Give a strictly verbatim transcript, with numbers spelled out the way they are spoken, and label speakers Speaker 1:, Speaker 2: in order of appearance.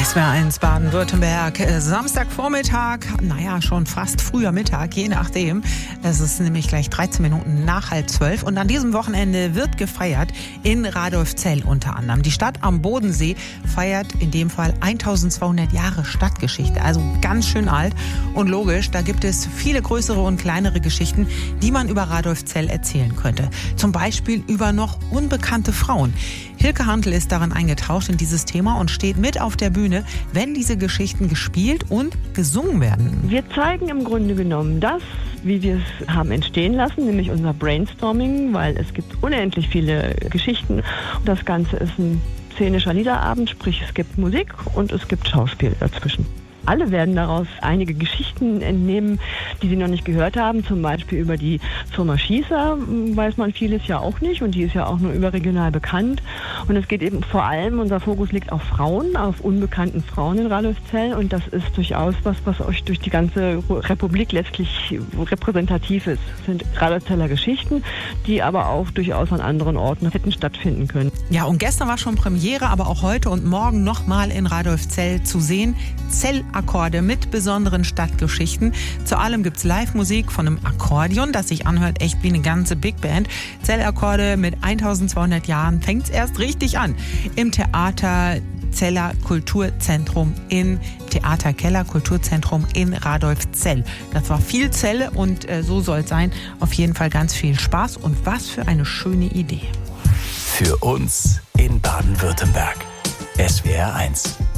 Speaker 1: S W R eins Baden-Württemberg, Samstagvormittag, naja, schon fast früher Mittag, je nachdem. Es ist nämlich gleich dreizehn Minuten nach halb zwölf und an diesem Wochenende wird gefeiert in Radolfzell unter anderem. Die Stadt am Bodensee feiert in dem Fall eintausendzweihundert Jahre Stadtgeschichte, also ganz schön alt und logisch, da gibt es viele größere und kleinere Geschichten, die man über Radolfzell erzählen könnte. Zum Beispiel über noch unbekannte Frauen. Hilke Handel ist darin eingetaucht in dieses Thema und steht mit auf der Bühne, wenn diese Geschichten gespielt und gesungen werden.
Speaker 2: Wir zeigen im Grunde genommen das, wie wir es haben entstehen lassen, nämlich unser Brainstorming, weil es gibt unendlich viele Geschichten. Das Ganze ist ein szenischer Liederabend, sprich es gibt Musik und es gibt Schauspiel dazwischen. Alle werden daraus einige Geschichten entnehmen, die sie noch nicht gehört haben. Zum Beispiel über die Firma Schießer weiß man vieles ja auch nicht und die ist ja auch nur überregional bekannt. Und es geht eben vor allem, unser Fokus liegt auf Frauen, auf unbekannten Frauen in Radolfzell und das ist durchaus was, was euch durch die ganze Republik letztlich repräsentativ ist. Es sind Radolfzeller Geschichten, die aber auch durchaus an anderen Orten hätten stattfinden können.
Speaker 1: Ja, und gestern war schon Premiere, aber auch heute und morgen nochmal in Radolfzell zu sehen. Zellakkorde mit besonderen Stadtgeschichten. Zu allem gibt's Live-Musik von einem Akkordeon, das sich anhört echt wie eine ganze Big Band. Zellakkorde mit eintausendzweihundert Jahren fängt's erst richtig an. Im Theater Zeller Kulturzentrum in Theater Keller Kulturzentrum in Radolfzell. Das war viel Zelle und äh, so soll es sein. Auf jeden Fall ganz viel Spaß und was für eine schöne Idee.
Speaker 3: Für uns in Baden-Württemberg. S W R eins.